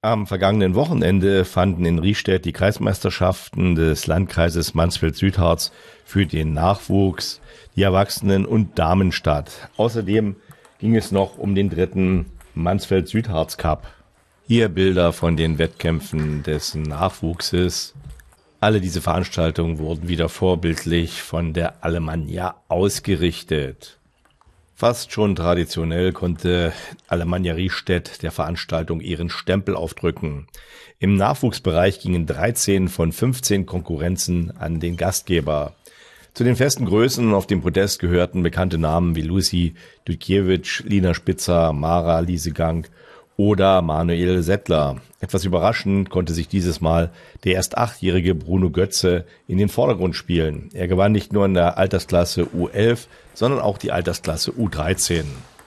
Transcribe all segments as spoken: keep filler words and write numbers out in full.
Am vergangenen Wochenende fanden in Riestedt die Kreismeisterschaften des Landkreises Mansfeld-Südharz für den Nachwuchs, die Erwachsenen und Damen statt. Außerdem ging es noch um den dritten Mansfeld-Südharz Cup. Hier Bilder von den Wettkämpfen des Nachwuchses. Alle diese Veranstaltungen wurden wieder vorbildlich von der Alemannia ausgerichtet. Fast schon traditionell konnte Alemannia Riestedt der Veranstaltung ihren Stempel aufdrücken. Im Nachwuchsbereich gingen dreizehn von fünfzehn Konkurrenzen an den Gastgeber. Zu den festen Größen auf dem Podest gehörten bekannte Namen wie Lucy Dudkiewicz, Lina Spitzer, Mara Liesegang oder Manuel Settler. Etwas überraschend konnte sich dieses Mal der erst achtjährige Bruno Götze in den Vordergrund spielen. Er gewann nicht nur in der Altersklasse U elf, sondern auch die Altersklasse U dreizehn.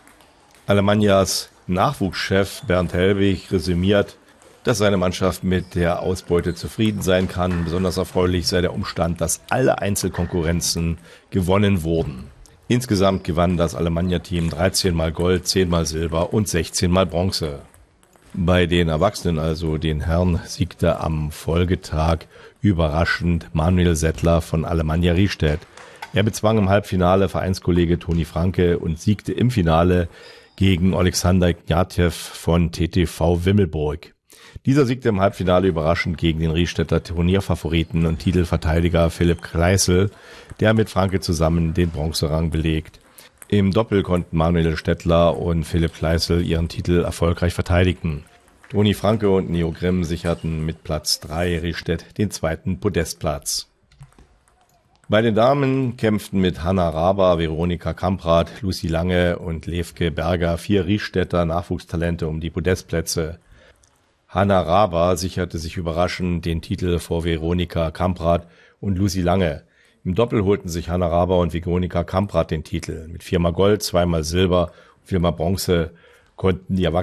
Alemannias Nachwuchschef Bernd Helbig resümiert, dass seine Mannschaft mit der Ausbeute zufrieden sein kann. Besonders erfreulich sei der Umstand, dass alle Einzelkonkurrenzen gewonnen wurden. Insgesamt gewann das Alemannia-Team dreizehn Mal Gold, zehn Mal Silber und sechzehn Mal Bronze. Bei den Erwachsenen, also den Herren, siegte am Folgetag überraschend Manuel Settler von Alemannia Riestedt. Er bezwang im Halbfinale Vereinskollege Toni Franke und siegte im Finale gegen Alexander Ignatjew von T T V Wimmelburg. Dieser siegte im Halbfinale überraschend gegen den Riestedter Turnierfavoriten und Titelverteidiger Philipp Kleißl, der mit Franke zusammen den Bronzerang belegt. Im Doppel konnten Manuel Stettler und Philipp Kleißl ihren Titel erfolgreich verteidigen. Toni Franke und Neo Grimm sicherten mit Platz drei Riestedt den zweiten Podestplatz. Bei den Damen kämpften mit Hanna Raber, Veronika Kamprad, Lucy Lange und Levke Berger vier Riestedter Nachwuchstalente um die Podestplätze. Hanna Raber sicherte sich überraschend den Titel vor Veronika Kamprad und Lucy Lange. Im Doppel holten sich Hanna Raber und Veronika Kamprad den Titel. Mit viermal Gold, zweimal Silber und viermal Bronze konnten die Erwachsenen